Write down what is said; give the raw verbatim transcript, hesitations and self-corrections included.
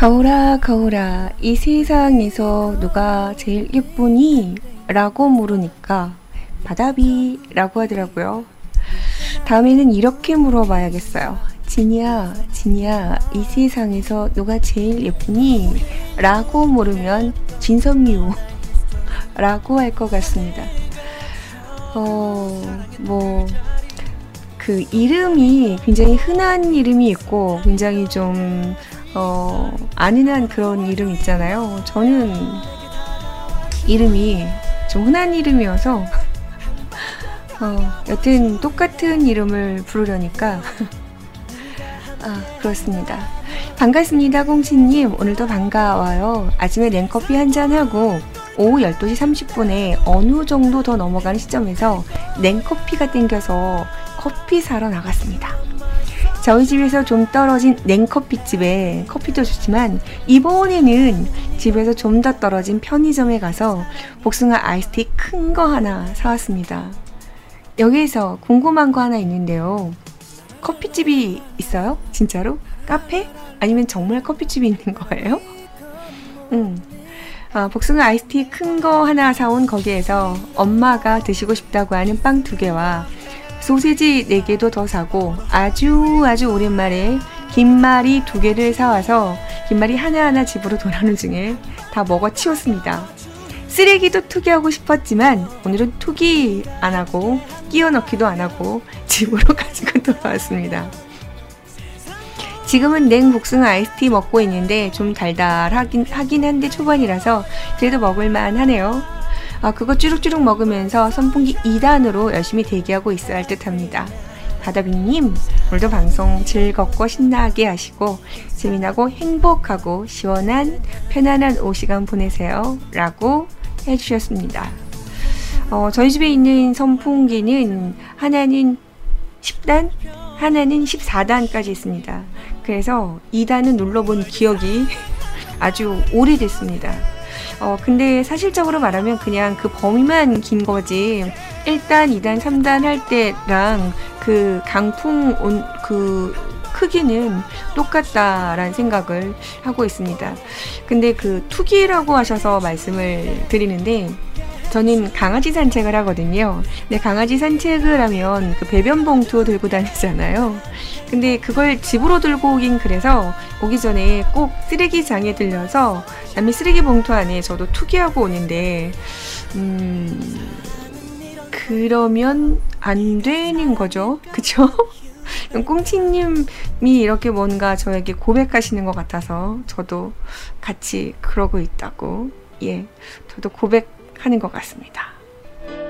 거울아 거울아 이 세상에서 누가 제일 예쁘니? 라고 물으니까 바다비 라고 하더라고요. 다음에는 이렇게 물어봐야겠어요. 진이야 진이야 이 세상에서 누가 제일 예쁘니? 라고 물으면 진선미호 라고 할 것 같습니다. 어... 뭐... 그 이름이 굉장히 흔한 이름이 있고 굉장히 좀 어, 아는한 그런 이름 있잖아요. 저는 이름이 좀 흔한 이름이어서 어, 여튼 똑같은 이름을 부르려니까 아, 그렇습니다. 반갑습니다, 공치님. 오늘도 반가워요. 아침에 냉커피 한잔하고 오후 열두 시 삼십 분에 어느 정도 더 넘어가는 시점에서 냉커피가 땡겨서 커피 사러 나갔습니다. 저희 집에서 좀 떨어진 냉커피집에 커피도 좋지만 이번에는 집에서 좀 더 떨어진 편의점에 가서 복숭아 아이스티 큰 거 하나 사왔습니다. 여기에서 궁금한 거 하나 있는데요. 커피집이 있어요? 진짜로? 카페? 아니면 정말 커피집이 있는 거예요? 음. 아, 복숭아 아이스티 큰 거 하나 사온 거기에서 엄마가 드시고 싶다고 하는 빵 두 개와 소세지 네 개도 더 사고 아주 아주 오랜만에 김말이 두 개를 사와서 김말이 하나하나 집으로 돌아오는 중에 다 먹어 치웠습니다. 쓰레기도 투기하고 싶었지만 오늘은 투기 안 하고 끼워 넣기도 안 하고 집으로 가지고 돌아왔습니다. 지금은 냉복숭아 아이스티 먹고 있는데 좀 달달하긴 하긴 한데 초반이라서 그래도 먹을만 하네요. 아, 그거 쭈룩쭈룩 먹으면서 선풍기 이 단으로 열심히 대기하고 있어야 할 듯 합니다. 바다비님, 오늘도 방송 즐겁고 신나게 하시고 재미나고 행복하고 시원한 편안한 오후 시간 보내세요. 라고 해주셨습니다. 어, 저희 집에 있는 선풍기는 하나는 십 단, 하나는 십사 단까지 있습니다. 그래서 이 단은 눌러본 기억이 아주 오래됐습니다. 어, 근데 사실적으로 말하면 그냥 그 범위만 긴 거지 일 단, 이 단, 삼 단 할 때랑 그 강풍 온, 그 크기는 똑같다라는 생각을 하고 있습니다. 근데 그 투기라고 하셔서 말씀을 드리는데 저는 강아지 산책을 하거든요. 근데 강아지 산책을 하면 그 배변 봉투 들고 다니잖아요. 근데 그걸 집으로 들고 오긴 그래서 오기 전에 꼭 쓰레기장에 들려서 남의 쓰레기 봉투 안에 저도 투기하고 오는데 음... 그러면 안 되는 거죠. 그쵸? 꽁치님이 이렇게 뭔가 저에게 고백하시는 것 같아서 저도 같이 그러고 있다고 예, 저도 고백하는 것 같습니다.